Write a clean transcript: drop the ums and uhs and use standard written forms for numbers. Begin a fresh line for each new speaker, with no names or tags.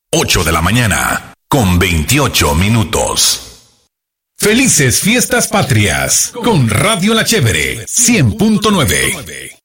8 de la mañana, con 28 minutos. Felices Fiestas Patrias, con Radio La Chévere, 100.9.